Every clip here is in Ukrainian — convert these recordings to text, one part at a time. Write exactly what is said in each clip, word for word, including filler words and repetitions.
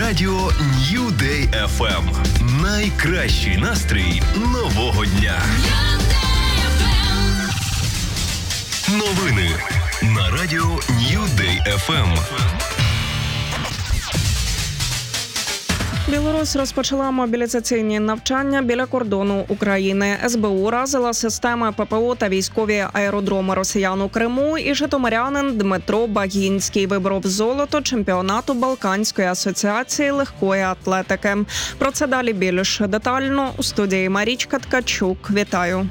радіо New Day еф ем. Найкращий настрій нового дня. Новини на радіо New Day еф ем. Білорусь розпочала мобілізаційні навчання біля кордону України. ес бе у уразила системи пе пе о та військові аеродроми росіян у Криму, і житомирянин Дмитро Багінський виборов золото чемпіонату Балканської асоціації легкої атлетики. Про це далі більш детально у студії Марічка Ткачук. Вітаю!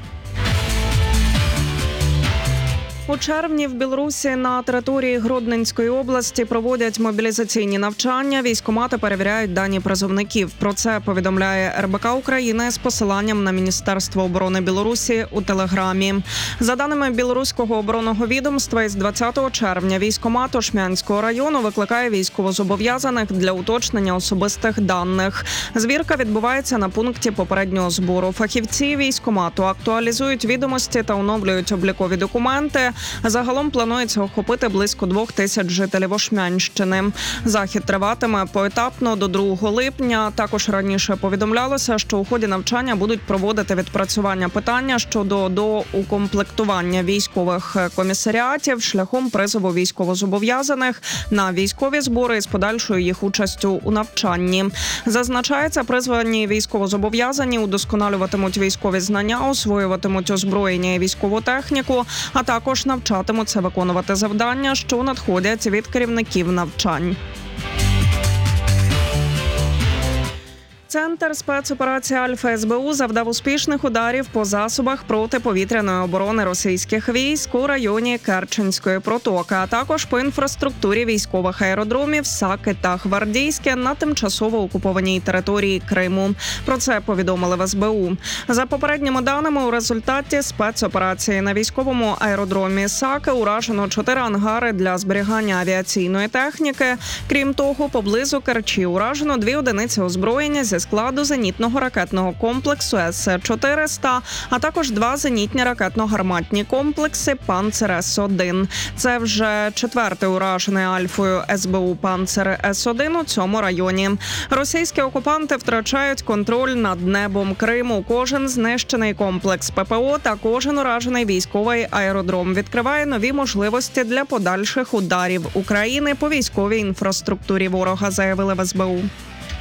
У червні в Білорусі на території Гродненської області проводять мобілізаційні навчання. Військкомати перевіряють дані призовників. Про це повідомляє ер бе ка України з посиланням на Міністерство оборони Білорусі у Телеграмі. За даними Білоруського оборонного відомства, із двадцятого червня військкомат Ошмянського району викликає військовозобов'язаних для уточнення особистих даних. Звірка відбувається на пункті попереднього збору. Фахівці військкомату актуалізують відомості та оновлюють облікові документи. Загалом планується охопити близько двох тисяч жителів Ошмянщини. Захід триватиме поетапно до другого липня. Також раніше повідомлялося, що у ході навчання будуть проводити відпрацювання питання щодо доукомплектування військових комісаріатів шляхом призову військовозобов'язаних на військові збори з подальшою їх участю у навчанні. Зазначається, призвані військовозобов'язані удосконалюватимуть військові знання, освоюватимуть озброєння і військову техніку, а також навчатимуться виконувати завдання, що надходять від керівників навчань. Центр спецоперації «Альфа» ес бе у завдав успішних ударів по засобах протиповітряної оборони російських військ у районі Керченської протоки, а також по інфраструктурі військових аеродромів Саки та Гвардійське на тимчасово окупованій території Криму. Про це повідомили в ес бе у. За попередніми даними, у результаті спецоперації на військовому аеродромі Саки уражено чотири ангари для зберігання авіаційної техніки. Крім того, поблизу Керчі уражено дві одиниці озброєння зі складу зенітного ракетного комплексу ес чотириста, а також два зенітні ракетно-гарматні комплекси «Панцер ес один». Це вже четвертий уражений Альфою ес бе у «Панцер ес один» у цьому районі. Російські окупанти втрачають контроль над небом Криму. Кожен знищений комплекс пе пе о та кожен уражений військовий аеродром відкриває нові можливості для подальших ударів України по військовій інфраструктурі ворога, заявили в ес бе у.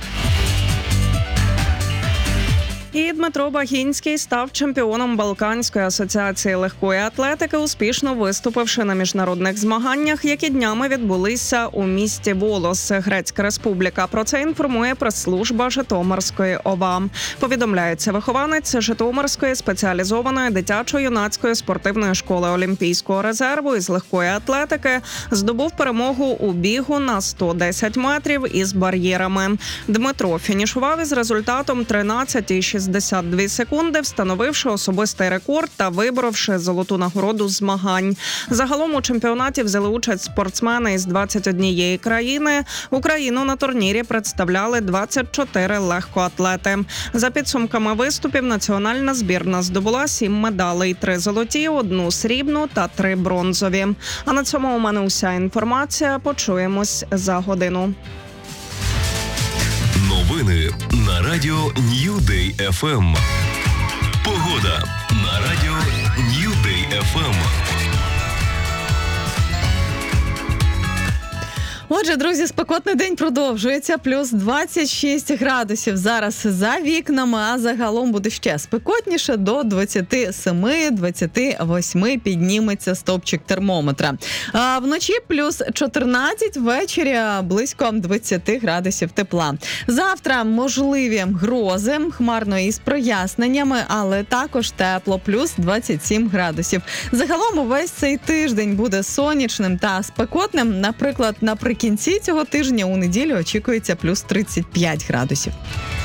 І Дмитро Багінський став чемпіоном Балканської асоціації легкої атлетики, успішно виступивши на міжнародних змаганнях, які днями відбулися у місті Волос, Грецька Республіка. Про це інформує прес-служба Житомирської ОВА. Повідомляється, вихованець Житомирської спеціалізованої дитячо-юнацької спортивної школи Олімпійського резерву із легкої атлетики здобув перемогу у бігу на сто десять метрів із бар'єрами. Дмитро фінішував із результатом тринадцять цілих шістдесят дві секунди, встановивши особистий рекорд та виборовши золоту нагороду змагань. Загалом у чемпіонаті взяли участь спортсмени із двадцять однієї країни. Україну на турнірі представляли двадцять чотири легкоатлети. За підсумками виступів, національна збірна здобула сім медалей – три золоті, одну срібну та три бронзові. А на цьому у мене уся інформація. Почуємось за годину. Новини на радіо New Day еф ем. Погода на радіо New Day еф ем. Отже, друзі, спекотний день продовжується. Плюс двадцять шість градусів зараз за вікнами, а загалом буде ще спекотніше. До двадцять сім - двадцять вісім підніметься стовпчик термометра. А вночі плюс чотирнадцять, ввечері близько двадцять градусів тепла. Завтра можливі грози, хмарно із проясненнями, але також тепло, плюс двадцять сім градусів. Загалом увесь цей тиждень буде сонячним та спекотним. Наприклад, наприкінці кінці цього тижня у неділю очікується плюс тридцять п'ять градусів.